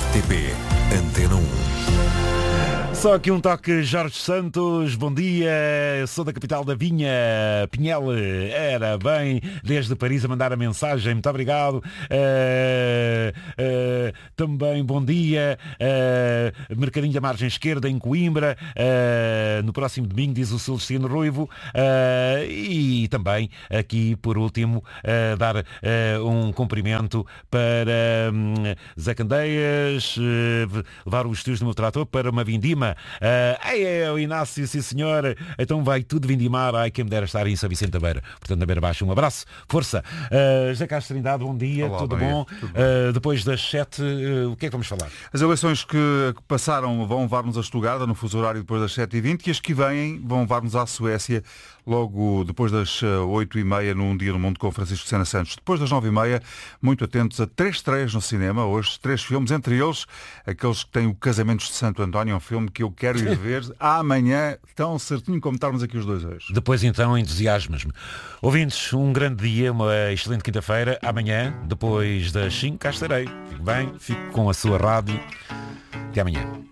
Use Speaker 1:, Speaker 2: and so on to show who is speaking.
Speaker 1: RTP Antena 1.
Speaker 2: Só aqui um toque, Jorge Santos, bom dia, sou da capital da Vinha, Pinhel, era bem, desde Paris a mandar a mensagem, muito obrigado, também bom dia, Mercadinho da Margem Esquerda em Coimbra, no próximo domingo, diz o Celestino Ruivo, e também aqui por último dar um cumprimento para Zé Candeias, levar os tios do meu trator para uma vindima. É o Inácio, sim senhor, então vai tudo vindimar. Ai, quem me dera estar em São Vicente da Beira, portanto na Beira Baixa, um abraço, força. José Castro Trindade, bom dia.
Speaker 3: Olá,
Speaker 2: tudo bom? Depois das 7, o que é que vamos falar?
Speaker 3: As eleições que passaram vão levar-nos a Estugarda no fuso horário depois das 7h20 e as que vêm vão levar-nos à Suécia logo depois das 8h30 num Dia no Mundo com Francisco Sena Santos. Depois das 9h30, muito atentos a 3 estreias no cinema, hoje 3 filmes, entre eles aqueles que têm o Casamentos de Santo António, um filme que eu quero ir ver amanhã, tão certinho como estarmos aqui os dois hoje.
Speaker 2: Depois então entusiasmas-me. Ouvintes, um grande dia, uma excelente quinta-feira. Amanhã, depois das 5, cá estarei. Fique bem, fique com a sua rádio. Até amanhã.